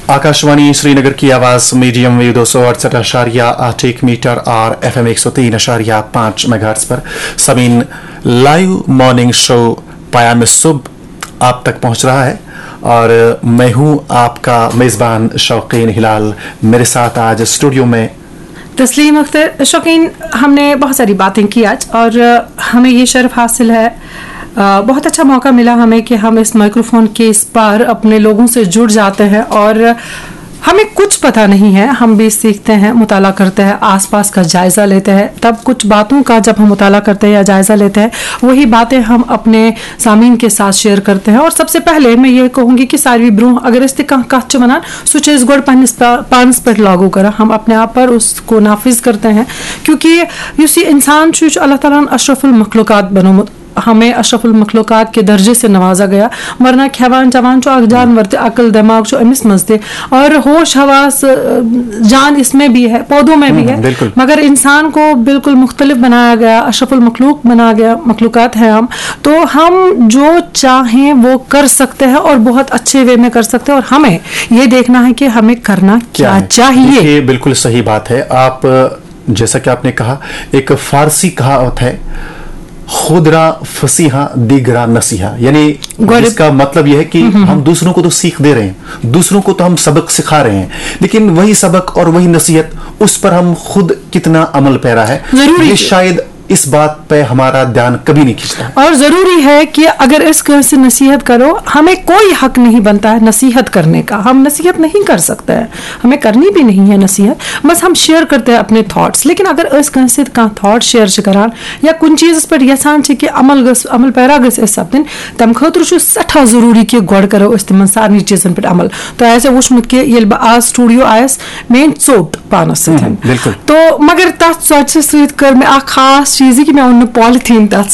आकाशवाणी श्रीनगर की आवाज medium wave 268.8 metre और FM 103.5 मेगाहर्ट्ज पर समीन लाइव मॉर्निंग शो पयाम सुबह आप तक पहुंच रहा है और मैं हूं आपका मेज़बान शौकीन हिलाल। मेरे साथ आज स्टूडियो में तस्लीम अख्तर। शौकीन, हमने बहुत सारी बातें की आज और हमें ये शर्फ हासिल है, बहुत अच्छा मौका मिला हमें कि हम इस माइक्रोफोन के इस पार अपने लोगों से जुड़ जाते हैं और हमें कुछ पता नहीं है, हम भी सीखते हैं, मुताला करते हैं, आसपास का जायज़ा लेते हैं। तब कुछ बातों का जब हम मुताला करते हैं या जायज़ा लेते हैं, वही बातें हम अपने सामीन के साथ शेयर करते हैं। और सबसे पहले मैं ये कहूँगी कि सारी ब्रूह अगर इस कच्च बनान सुच गोड़ पानस पे लागू करा, हम अपने आप पर उसको नाफिज करते हैं क्योंकि युस इंसान अल्लाह ताला अशरफुल मखलूकात बनोमुत, हमें अशरफुल मखलूकात के दर्जे से नवाजा गया। वरना खेवान जवान चो अक जानवर ते अकल दिमाग चो अमिस मजते और होश हवास जान इसमें भी है, पौधों में भी है, मगर इंसान को बिल्कुल मुख्तलिफ बनाया गया, अशरफुल मखलूक बनाया गया, मखलूकात है हम, तो हम जो चाहें वो कर सकते हैं और बहुत अच्छे वे में कर सकते हैं और हमें ये देखना है कि हमें करना क्या चाहिए। ये बिल्कुल सही बात है। आप जैसा कि आपने कहा, एक फारसी कहावत है, खुदरा फसीहा दिगरा नसीहा, यानी इसका मतलब यह है कि हम दूसरों को तो सीख दे रहे हैं, दूसरों को तो हम सबक सिखा रहे हैं, लेकिन वही सबक और वही नसीहत उस पर हम खुद कितना अमल पैरा है, ये शायद इस बात पे हमारा ध्यान कभी नहीं खींचता। और जरूरी है कि अगर इस घर से नसीहत करो, हमें कोई हक नहीं बनता है नसीहत करने का, हम नसीहत नहीं कर सकते हैं, हमें करनी भी नहीं है नसीहत, बस हम शेयर करते हैं अपने थॉट्स। लेकिन अगर इस घर से थॉट शेयर करान या कुछ चीज पर यसान कि अमल पैरा गस सपदिन, तम खतर सठा जरूरी कि गोड़ करो इस सारी चीजन पर अमल। तो ऐसे वुचमुत कि ये आज स्टूडियो आयस मेन चोट पानस तो मगर तथ सोच कर मैं खास चीज कि मैं उन पॉलिथीन तथ